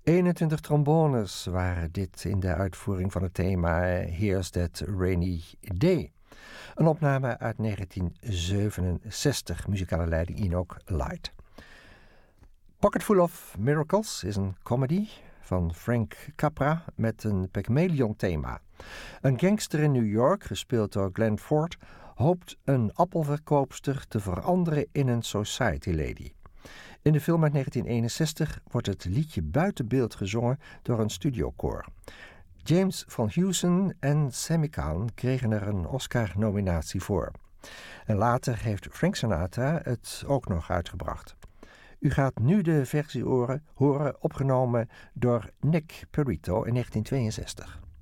21 trombones waren dit in de uitvoering van het thema Here's That Rainy Day. Een opname uit 1967, muzikale leiding Enoch Light. Pocketful of Miracles is een comedy van Frank Capra met een Pygmalion thema. Een gangster in New York, gespeeld door Glenn Ford, hoopt een appelverkoopster te veranderen in een society lady. In de film uit 1961 wordt het liedje buiten beeld gezongen door een studiokoor. James Van Heusen en Sammy Cahn kregen er een Oscar-nominatie voor. En later heeft Frank Sinatra het ook nog uitgebracht. U gaat nu de versie horen opgenomen door Nick Perito in 1962.